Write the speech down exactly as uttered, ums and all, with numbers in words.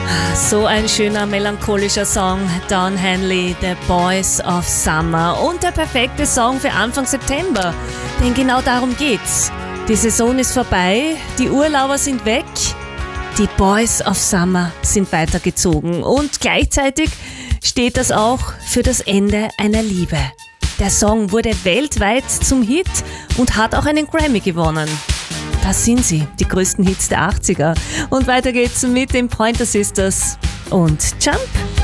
So ein schöner melancholischer Song, Don Henley, The Boys of Summer, und der perfekte Song für Anfang September, denn genau darum geht's. Die Saison ist vorbei, die Urlauber sind weg, die Boys of Summer sind weitergezogen und gleichzeitig steht das auch für das Ende einer Liebe. Der Song wurde weltweit zum Hit und hat auch einen Grammy gewonnen. Das sind sie, die größten Hits der achtziger. Und weiter geht's mit den Pointer Sisters und Jump.